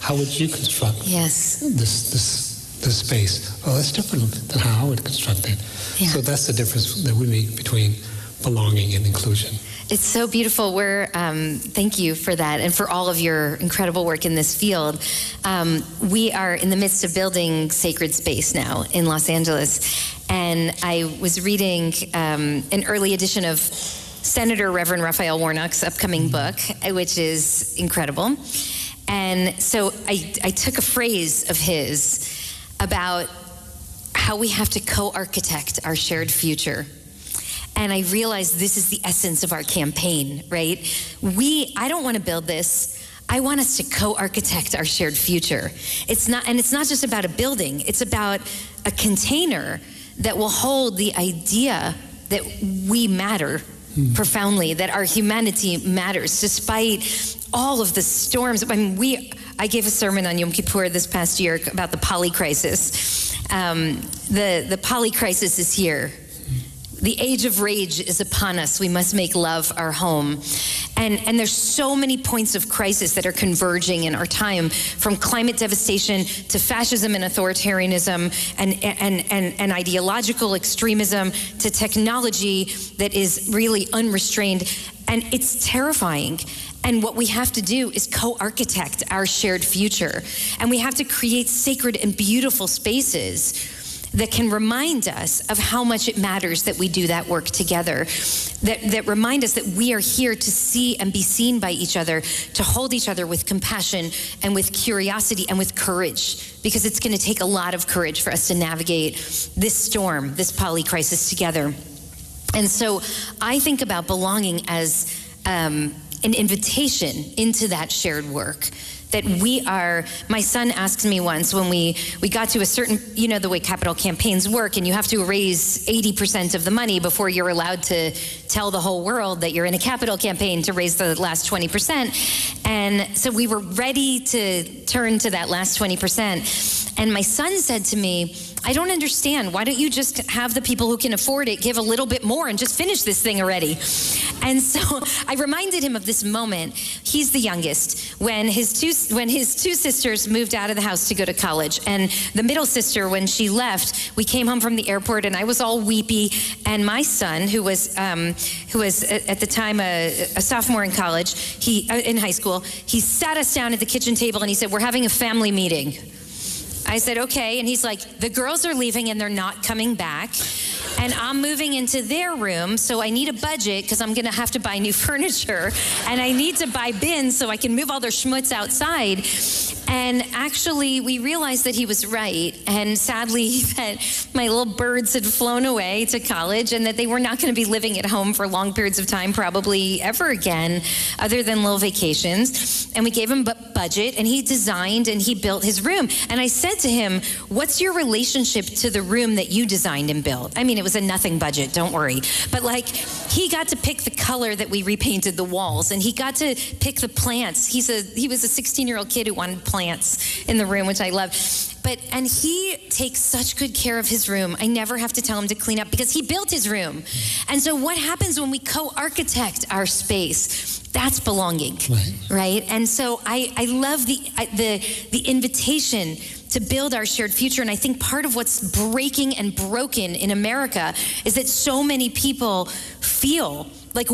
how would you construct this space? Well, that's different than how I would construct it. Yeah. So that's the difference that we make between belonging and inclusion. It's so beautiful. Thank you for that and for all of your incredible work in this field. We are in the midst of building sacred space now in Los Angeles. And I was reading an early edition of Senator Reverend Raphael Warnock's upcoming book, which is incredible. And so I took a phrase of his about how we have to co-architect our shared future. And I realized this is the essence of our campaign, right? I don't want to build this. I want us to co-architect our shared future. It's not just about a building. It's about a container that will hold the idea that we matter profoundly, that our humanity matters, despite all of the storms. I mean, I gave a sermon on Yom Kippur this past year about the polycrisis. The polycrisis is here. The age of rage is upon us. We must make love our home. And there's so many points of crisis that are converging in our time, from climate devastation to fascism and authoritarianism and ideological extremism to technology that is really unrestrained. And it's terrifying. And what we have to do is co-architect our shared future. And we have to create sacred and beautiful spaces that can remind us of how much it matters that we do that work together, that remind us that we are here to see and be seen by each other, to hold each other with compassion and with curiosity and with courage, because it's going to take a lot of courage for us to navigate this storm, this polycrisis together. And so I think about belonging as an invitation into that shared work. That my son asked me once when we got to a certain, the way capital campaigns work, and you have to raise 80% of the money before you're allowed to tell the whole world that you're in a capital campaign to raise the last 20%. And so we were ready to turn to that last 20%. And my son said to me, I don't understand. Why don't you just have the people who can afford it give a little bit more and just finish this thing already? And so I reminded him of this moment. He's the youngest. When his two sisters moved out of the house to go to college, and the middle sister, when she left, we came home from the airport and I was all weepy. And my son, who was at the time a sophomore in college, in high school, he sat us down at the kitchen table and he said, "We're having a family meeting." I said, okay. And he's like, the girls are leaving and they're not coming back. And I'm moving into their room, so I need a budget because I'm going to have to buy new furniture. And I need to buy bins so I can move all their schmutz outside. And actually, we realized that he was right. And sadly, that my little birds had flown away to college and that they were not going to be living at home for long periods of time, probably ever again, other than little vacations. And we gave him a budget, and he designed and he built his room. And I said to him, what's your relationship to the room that you designed and built? I mean, it was a nothing budget, don't worry. But he got to pick the color that we repainted the walls, and he got to pick the plants. He was a 16-year-old kid who wanted plants in the room, which I love. And he takes such good care of his room. I never have to tell him to clean up because he built his room. And so what happens when we co-architect our space? That's belonging, right? And so I love the invitation to build our shared future. And I think part of what's breaking and broken in America is that so many people feel like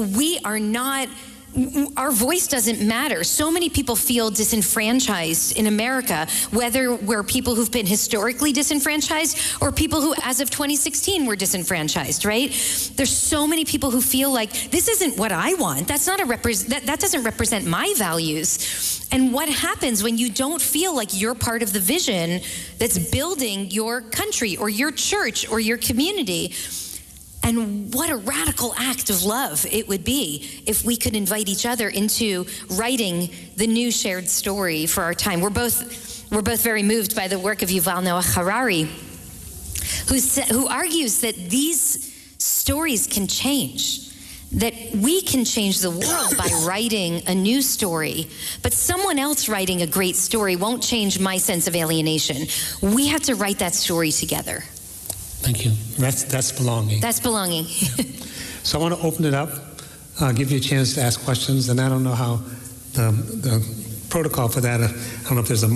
our voice doesn't matter. So many people feel disenfranchised in America, whether we're people who've been historically disenfranchised or people who, as of 2016, were disenfranchised, right? There's so many people who feel like, this isn't what I want. That's not that doesn't represent my values. And what happens when you don't feel like you're part of the vision that's building your country or your church or your community? And what a radical act of love it would be if we could invite each other into writing the new shared story for our time. We're both very moved by the work of Yuval Noah Harari, who argues that these stories can change, that we can change the world by writing a new story, but someone else writing a great story won't change my sense of alienation. We have to write that story together. Thank you. That's belonging. That's belonging. So I want to open it up, give you a chance to ask questions, and I don't know how the protocol for that. I don't know if there's a